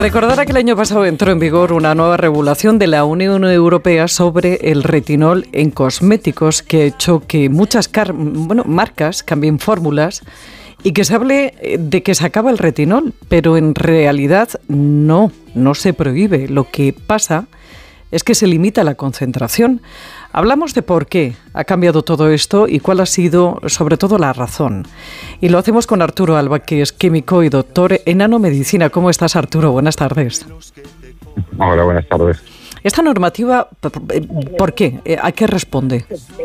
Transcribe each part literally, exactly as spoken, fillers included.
Recordará que el año pasado entró en vigor una nueva regulación de la Unión Europea sobre el retinol en cosméticos que ha hecho que muchas car- bueno, marcas cambien fórmulas y que se hable de que se acaba el retinol, pero en realidad no, no se prohíbe. Lo que pasa es que se limita la concentración. Hablamos de por qué ha cambiado todo esto y cuál ha sido, sobre todo, la razón. Y lo hacemos con Arturo Alba, que es químico y doctor en nanomedicina. ¿Cómo estás, Arturo? Buenas tardes. Hola, buenas tardes. Esta normativa, ¿por qué? ¿A qué responde?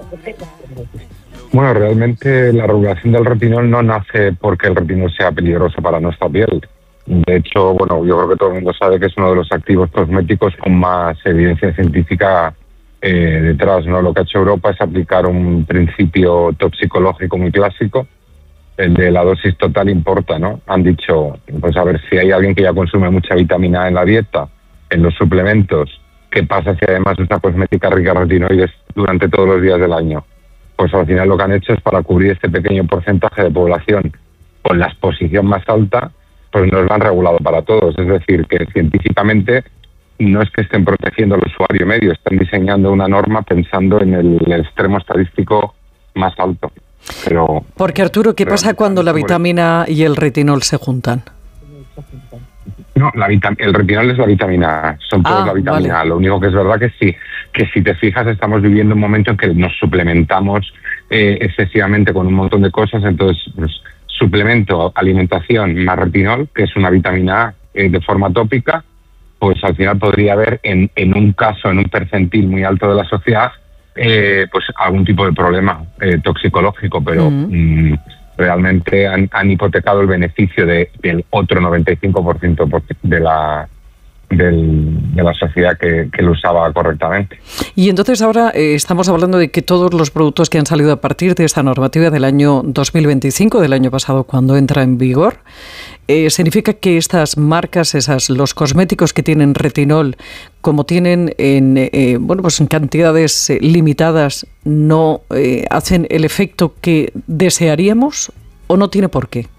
Bueno, realmente la regulación del retinol no nace porque el retinol sea peligroso para nuestra piel. De hecho, bueno, yo creo que todo el mundo sabe que es uno de los activos cosméticos con más evidencia científica eh, detrás, ¿no? Lo que ha hecho Europa es aplicar un principio toxicológico muy clásico, el de la dosis total importa, ¿no? Han dicho, pues a ver, si hay alguien que ya consume mucha vitamina A en la dieta, en los suplementos, ¿qué pasa si además usa cosmética rica en retinoides durante todos los días del año? Pues al final lo que han hecho es, para cubrir este pequeño porcentaje de población con la exposición más alta, pues nos lo han regulado para todos. Es decir, que científicamente no es que estén protegiendo al usuario medio, están diseñando una norma pensando en el, el extremo estadístico más alto. Pero, Porque, Arturo, ¿qué pasa cuando la vitamina A y el retinol se juntan? No, la vitam- el retinol es la vitamina A, son todos ah, la vitamina vale. A. Lo único que es verdad que sí, que si te fijas estamos viviendo un momento en que nos suplementamos eh, excesivamente con un montón de cosas. Entonces, pues, suplemento, alimentación más retinol, que es una vitamina A eh, de forma tópica, pues al final podría haber en, en un caso, en un percentil muy alto de la sociedad, eh, pues algún tipo de problema eh, toxicológico, pero Mm. mmm, realmente han, han hipotecado el beneficio de, del otro noventa y cinco por ciento de la, del, de la sociedad que, que lo usaba correctamente. Y entonces ahora eh, estamos hablando de que todos los productos que han salido a partir de esta normativa del año dos mil veinticinco, del año pasado, cuando entra en vigor, eh, significa que estas marcas, esas, los cosméticos que tienen retinol, como tienen en, eh, bueno, pues en cantidades eh, limitadas, no eh, hacen el efecto que desearíamos, ¿o no tiene por qué?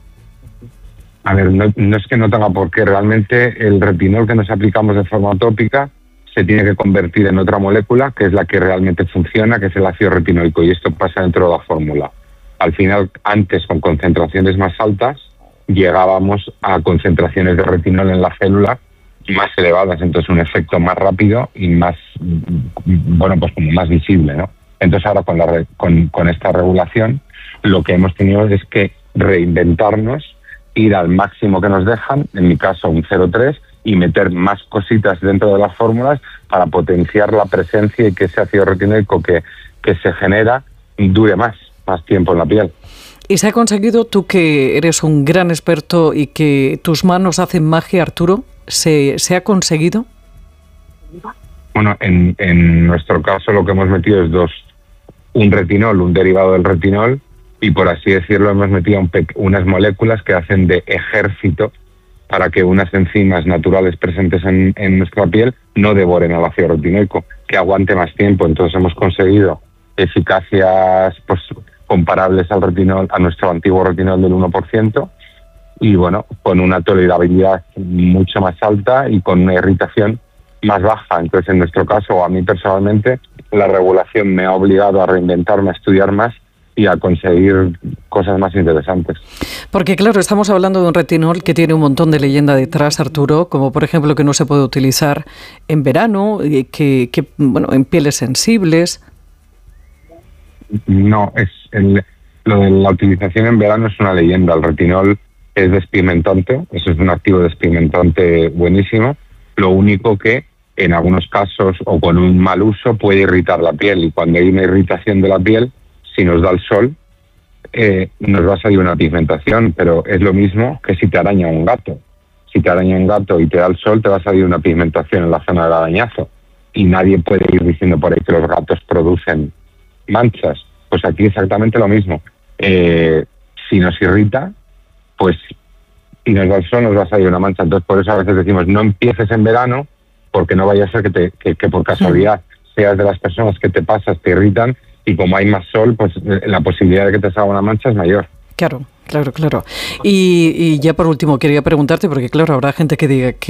A ver, no, no es que no tenga por qué. Realmente el retinol que nos aplicamos de forma tópica se tiene que convertir en otra molécula, que es la que realmente funciona, que es el ácido retinoico, y esto pasa dentro de la fórmula. Al final, antes, con concentraciones más altas, llegábamos a concentraciones de retinol en la célula más elevadas, entonces un efecto más rápido y más, bueno, pues como más visible, ¿no? Entonces ahora con, la re, con, con esta regulación lo que hemos tenido es que reinventarnos, ir al máximo que nos dejan, en mi caso un cero coma tres, y meter más cositas dentro de las fórmulas para potenciar la presencia y que ese ácido retinoico que, que se genera dure más, más tiempo en la piel. ¿Y se ha conseguido, tú que eres un gran experto y que tus manos hacen magia, Arturo, se, se ha conseguido? Bueno, en, en nuestro caso lo que hemos metido es dos, un retinol, un derivado del retinol, y por así decirlo hemos metido un pe- unas moléculas que hacen de ejército para que unas enzimas naturales presentes en, en nuestra piel no devoren al ácido retinoico, que aguante más tiempo. Entonces hemos conseguido eficacias pues comparables al retinol, a nuestro antiguo retinol del uno por ciento, y bueno, con una tolerabilidad mucho más alta y con una irritación más baja. Entonces, en nuestro caso, o a mí personalmente, la regulación me ha obligado a reinventarme, a estudiar más y a conseguir cosas más interesantes. Porque claro, estamos hablando de un retinol que tiene un montón de leyenda detrás, Arturo, como por ejemplo que no se puede utilizar en verano, que, que bueno, en pieles sensibles. No, es el, lo de la utilización en verano es una leyenda. El retinol es despigmentante, eso es un activo despigmentante buenísimo. Lo único que en algunos casos o con un mal uso puede irritar la piel, y cuando hay una irritación de la piel, si nos da el sol, eh, nos va a salir una pigmentación, pero es lo mismo que si te araña un gato. Si te araña un gato y te da el sol, te va a salir una pigmentación en la zona del arañazo, y nadie puede ir diciendo por ahí que los gatos producen manchas. Pues aquí exactamente lo mismo. Eh, si nos irrita, pues si nos da el sol nos va a salir una mancha. Entonces por eso a veces decimos no empieces en verano, porque no vaya a ser que, te, que, que por casualidad seas de las personas que te pasas, te irritan, y como hay más sol, pues la posibilidad de que te salga una mancha es mayor. Claro, Claro, claro. Y, y ya por último quería preguntarte, porque claro, habrá gente que diga que